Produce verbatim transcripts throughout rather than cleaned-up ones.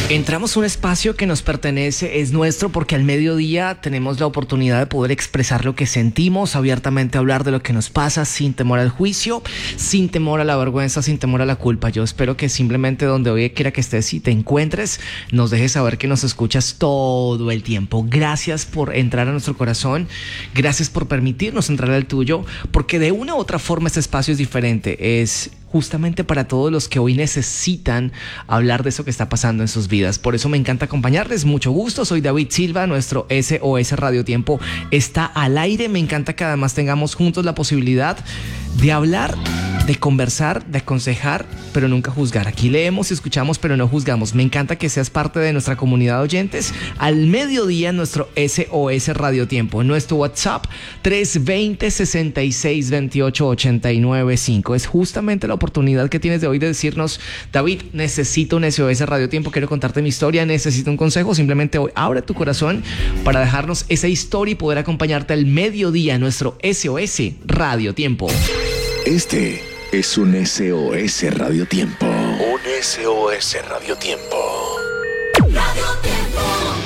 Entramos a un espacio que nos pertenece, es nuestro, porque al mediodía tenemos la oportunidad de poder expresar lo que sentimos, abiertamente hablar de lo que nos pasa, sin temor al juicio, sin temor a la vergüenza, sin temor a la culpa. Yo espero que simplemente donde hoy quiera que estés y te encuentres, nos dejes saber que nos escuchas todo el tiempo. Gracias por entrar a nuestro corazón, gracias por permitirnos entrar al tuyo, porque de una u otra forma este espacio es diferente, es justamente para todos los que hoy necesitan hablar de eso que está pasando en sus vidas. Por eso me encanta acompañarles. Mucho gusto, soy David Silva, nuestro S O S Radio Tiempo está al aire. Me encanta que además tengamos juntos la posibilidad de hablar, de conversar, de aconsejar, pero nunca juzgar. Aquí leemos y escuchamos, pero no juzgamos. Me encanta que seas parte de nuestra comunidad de oyentes. Al mediodía, nuestro S O S Radio Tiempo, nuestro WhatsApp tres dos cero, seis seis dos ocho, ocho nueve cinco. Es justamente la oportunidad que tienes de hoy de decirnos: David, necesito un S O S Radio Tiempo, quiero contarte mi historia, necesito un consejo. Simplemente hoy abre tu corazón para dejarnos esa historia y poder acompañarte al mediodía, nuestro S O S Radio Tiempo. Este es un S O S Radio Tiempo. Un S O S Radio Tiempo. Radio Tiempo.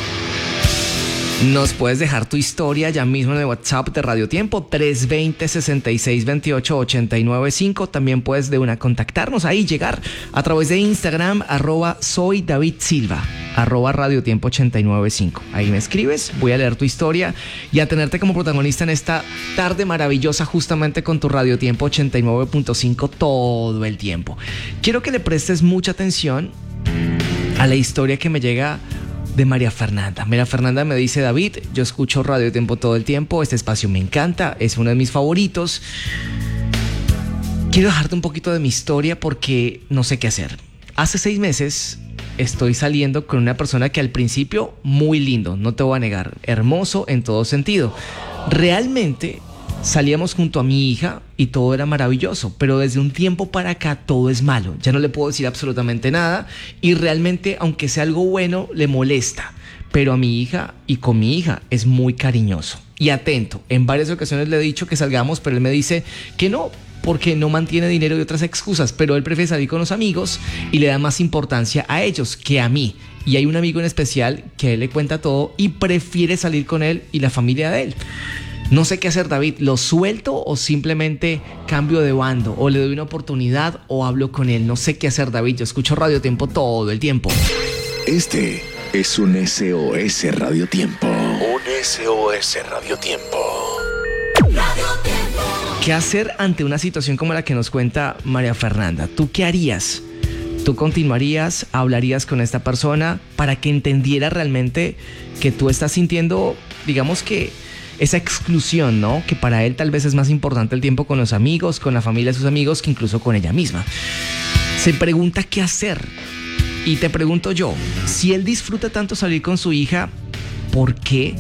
Nos puedes dejar tu historia ya mismo en el WhatsApp de Radio Tiempo tres dos cero, seis seis dos ocho, ocho nueve cinco. También puedes de una contactarnos ahí, llegar a través de Instagram, arroba soy David Silva, arroba Radio Tiempo ocho nueve cinco. Ahí me escribes, voy a leer tu historia y a tenerte como protagonista en esta tarde maravillosa, justamente con tu Radio Tiempo ochenta y nueve punto cinco todo el tiempo. Quiero que le prestes mucha atención a la historia que me llega de María Fernanda. María Fernanda me dice: David, yo escucho Radio Tiempo todo el tiempo, este espacio me encanta, es uno de mis favoritos. Quiero dejarte un poquito de mi historia porque no sé qué hacer. Hace seis meses estoy saliendo con una persona que al principio muy lindo, no te voy a negar, hermoso en todo sentido. Realmente salíamos junto a mi hija y todo era maravilloso, pero desde un tiempo para acá todo es malo. Ya no le puedo decir absolutamente nada y realmente, aunque sea algo bueno, le molesta. Pero a mi hija y con mi hija es muy cariñoso y atento. En varias ocasiones le he dicho que salgamos, pero él me dice que no, porque no mantiene dinero y otras excusas, pero él prefiere salir con los amigos y le da más importancia a ellos que a mí. Y hay un amigo en especial que él le cuenta todo y prefiere salir con él y la familia de él. No sé qué hacer, David. ¿Lo suelto o simplemente cambio de bando? ¿O le doy una oportunidad o hablo con él? No sé qué hacer, David. Yo escucho Radio Tiempo todo el tiempo. Este es un S O S Radio Tiempo. Un S O S Radio Tiempo. Radio Tiempo. ¿Qué hacer ante una situación como la que nos cuenta María Fernanda? ¿Tú qué harías? ¿Tú continuarías, hablarías con esta persona para que entendiera realmente que tú estás sintiendo, digamos que, esa exclusión, ¿no? Que para él tal vez es más importante el tiempo con los amigos, con la familia de sus amigos, que incluso con ella misma? Se pregunta qué hacer. Y te pregunto yo, si él disfruta tanto salir con su hija, ¿por qué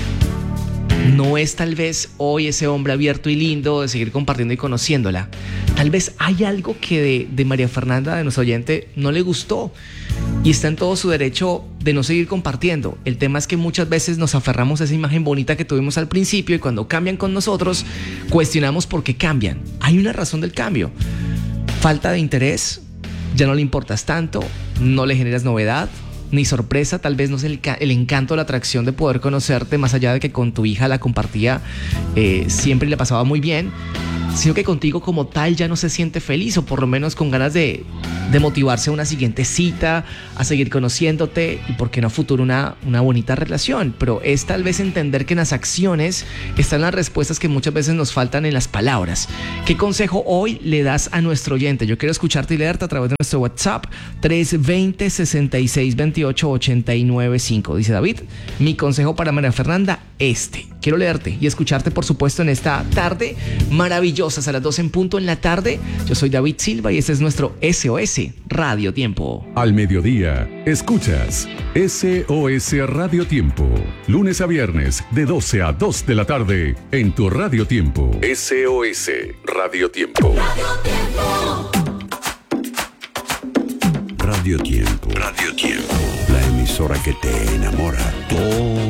no es tal vez hoy ese hombre abierto y lindo de seguir compartiendo y conociéndola? Tal vez hay algo que de, de María Fernanda, de nuestro oyente, no le gustó y está en todo su derecho de no seguir compartiendo. El tema es que muchas veces nos aferramos a esa imagen bonita que tuvimos al principio y cuando cambian con nosotros, cuestionamos por qué cambian. Hay una razón del cambio. Falta de interés, ya no le importas tanto, no le generas novedad ni sorpresa, tal vez no es el, el encanto, la atracción de poder conocerte, más allá de que con tu hija la compartía eh, siempre y le pasaba muy bien, sino que contigo como tal ya no se siente feliz, o por lo menos con ganas de, de motivarse a una siguiente cita, a seguir conociéndote y por qué no a futuro una, una bonita relación. Pero es tal vez entender que en las acciones están las respuestas que muchas veces nos faltan en las palabras. ¿Qué consejo hoy le das a nuestro oyente? Yo quiero escucharte y leerte a través de nuestro WhatsApp tres dos cero, seis seis dos ocho, ocho nueve cinco. Dice David: mi consejo para María Fernanda, este. Quiero leerte y escucharte, por supuesto, en esta tarde maravillosa, a las doce en punto en la tarde. Yo soy David Silva y este es nuestro S O S Radio Tiempo. Al mediodía, escuchas S O S Radio Tiempo. Lunes a viernes, de doce a dos de la tarde, en tu Radio Tiempo. S O S Radio Tiempo. Radio Tiempo. Radio Tiempo. Radio Tiempo. La emisora que te enamora todo